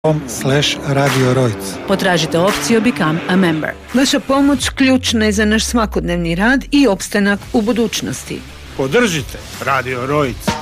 patreon.com/Radio Rojc. Potražite opciju Become a Member. Vaša pomoć ključna je za naš svakodnevni rad i opstanak u budućnosti. Podržite Radio Rojc.